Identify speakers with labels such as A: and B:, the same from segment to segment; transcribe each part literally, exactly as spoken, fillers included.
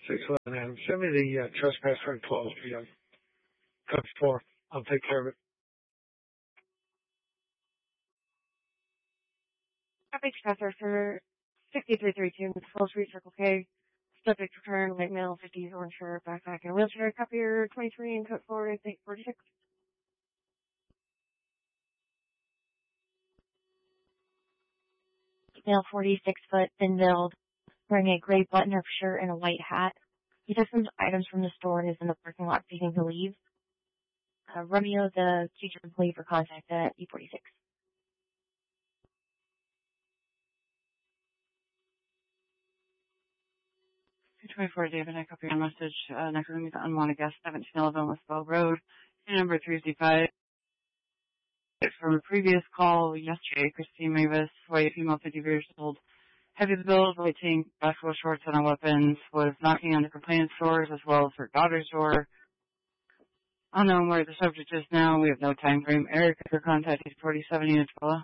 A: six eleven Adam. Send me the uh, trespass rate clause for you. Code four. I'll take care of it.
B: Traffic professor for sixty-three thirty-two, Full Street, Circle K. Subject return, white male, fifties, orange shirt, backpack, and wheelchair. Copier twenty-three and code four, I think forty-six.
C: Male, forty-six foot, thin build, wearing a gray button-up shirt and a white hat. He took some items from the store and is in the parking lot seeking to leave. Uh, Romeo, the future employee, for contact at E forty-six.
B: twenty-four, David, I copy your message. Uh, next room is unwanted guest, seventeen eleven Westbell Road. Number three fifty-five. From a previous call yesterday, Christine Mavis, white female, fifty years old, heavy build, white tank, basketball shorts, and no weapons, was knocking on the complainant's doors as well as her daughter's door. Unknown where the subject is now. We have no time frame. Eric, for contact, is forty-seven units below.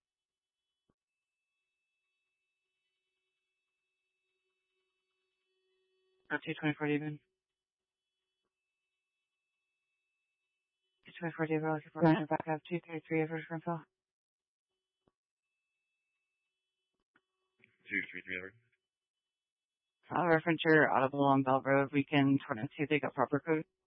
B: two twenty-four, David. two twenty-four, David, looking for a back up. two thirty-three, average from Phil.
D: two thirty-three, average.
B: I'll reference your audible on Bell Road. We can try to see if they got proper code.